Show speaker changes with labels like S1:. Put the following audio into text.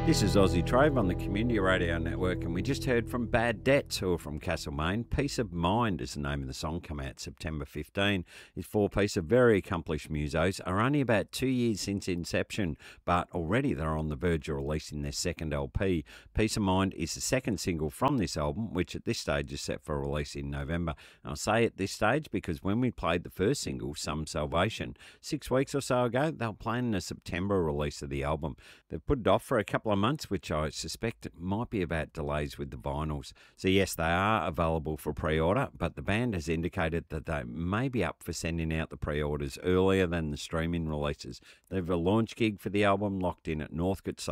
S1: This is Aussie Trove on the Community Radio Network, and we just heard from Bad Debts, who are from Castlemaine. Peace of Mind is the name of the song, come out September 15. It's four-piece of very accomplished musos, are only about 2 years since inception, but already they're on the verge of releasing their second LP. Peace of Mind is the second single from this album, which at this stage is set for release in November. And I'll say at this stage because when we played the first single, Some Salvation, 6 weeks or so ago, they were planning a September release of the album. They've put it off for a couple of months, which I suspect might be about delays with the vinyls. So yes, they are available for pre-order, but the band has indicated that they may be up for sending out the pre-orders earlier than the streaming releases. They have a launch gig for the album locked in at Northcote